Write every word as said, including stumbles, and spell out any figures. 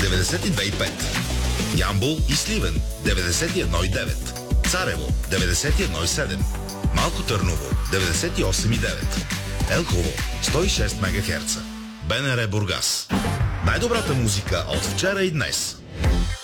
деветдесет и две и пет. Ямбол и Сливен деветдесет и едно и девет. Царево деветдесет и едно и седем. Малко Търново деветдесет и осем и девет. Елхово сто и шест мегахерца. БНР Бургас. Най-добрата музика от вчера и днес.